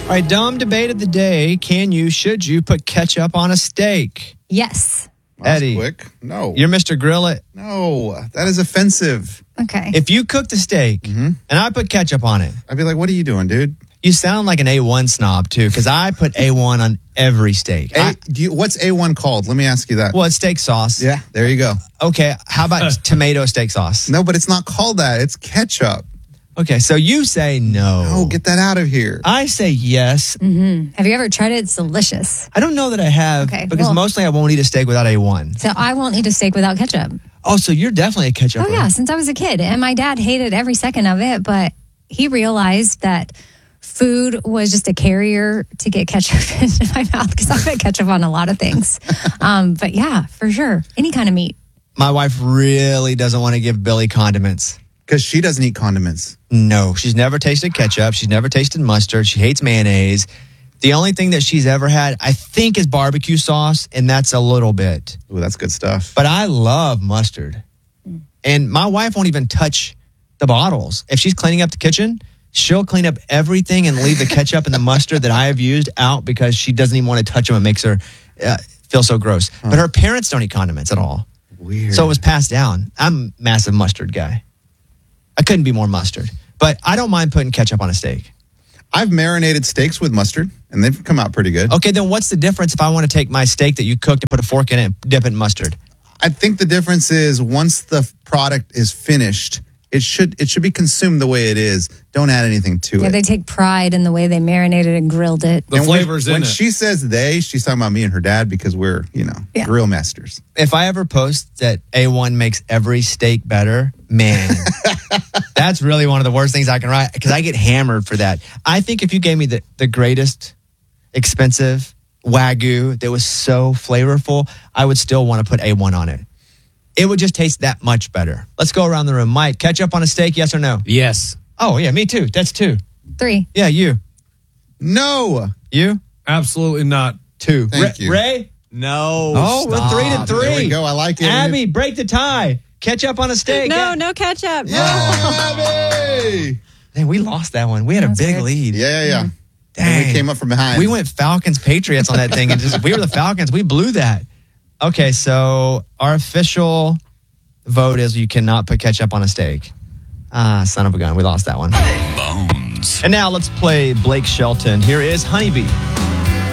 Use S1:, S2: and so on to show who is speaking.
S1: All right, dumb debate of the day. Should you put ketchup on a steak?
S2: Yes.
S1: Eddie.
S3: Quick. No.
S1: You're Mr. Grill It.
S3: No, that is offensive.
S2: Okay.
S1: If you cooked a steak and I put ketchup on it,
S3: I'd be like, what are you doing, dude?
S1: you sound like an A1 snob, too, because I put A1 on every steak.
S3: What's A1 called? Let me ask you that.
S1: Well, it's steak sauce.
S3: Yeah, there you go.
S1: Okay, how about tomato steak sauce?
S3: No, but it's not called that. It's ketchup.
S1: Okay, so you say no.
S3: Oh, get that out of here.
S1: I say yes.
S2: Have you ever tried it? It's delicious.
S1: I don't know that I have,
S2: Okay,
S1: because
S2: well-
S1: mostly I won't eat a steak without A1.
S2: So I won't eat a steak without ketchup.
S1: Oh, so you're definitely a ketchup.
S2: Oh, yeah, since I was a kid. And my dad hated every second of it, but he realized that food was just a carrier to get ketchup into my mouth because I put ketchup on a lot of things. But yeah, for sure. Any kind of meat.
S1: My wife really doesn't want to give Billy condiments.
S3: Because she doesn't eat condiments.
S1: No, she's never tasted ketchup. She's never tasted mustard. She hates mayonnaise. The only thing that she's ever had, I think, is barbecue sauce, and that's a little bit.
S3: Ooh, that's good stuff.
S1: But I love mustard. And my wife won't even touch the bottles. If she's cleaning up the kitchen, she'll clean up everything and leave the ketchup and the mustard that I have used out because she doesn't even want to touch them. It makes her feel so gross. But her parents don't eat condiments at all.
S3: Weird.
S1: So it was passed down. I'm a massive mustard guy. I couldn't be more mustard. But I don't mind putting ketchup on a steak.
S3: I've marinated steaks with mustard, and they've come out pretty good.
S1: Okay, then what's the difference if I want to take my steak that you cooked and put a fork in it and dip it in mustard?
S3: I think the difference is once the product is finished, it should be consumed the way it is. Don't add anything to
S2: Yeah,
S3: it.
S2: they take pride in the way they marinated and grilled it.
S4: The
S3: And
S4: flavors
S3: when
S4: in it.
S3: she says they, she's talking about me and her dad because we're,
S2: Yeah.
S3: grill masters.
S1: If I ever post that A1 makes every steak better, man, that's really one of the worst things I can write because I get hammered for that. I think if you gave me the greatest expensive Wagyu that was so flavorful, I would still want to put A1 on it. It would just taste that much better. Let's go around the room. Mike, ketchup on a steak, yes or no?
S4: Yes.
S1: Oh, yeah, me too. That's 2.
S2: 3.
S1: Yeah, you.
S3: No.
S1: You?
S4: Absolutely not.
S1: 2.
S3: Thank you.
S1: Ray?
S4: No.
S1: Oh, we're 3 to 3.
S3: There we go. I like it.
S1: Abby, break the tie. Ketchup on a steak.
S5: No, no ketchup.
S3: Yeah, Abby.
S1: Dang, we lost that one. We had a
S2: That's
S1: big
S2: weird.
S1: lead.
S3: Yeah. And
S1: Dang.
S3: we came up from behind.
S1: We went Falcons Patriots on that thing. And we were the Falcons. We blew that. Okay, so our official vote is you cannot put ketchup on a steak. Ah, son of a gun. We lost that one.
S6: Bones.
S1: And now let's play Blake Shelton. Here is Honeybee.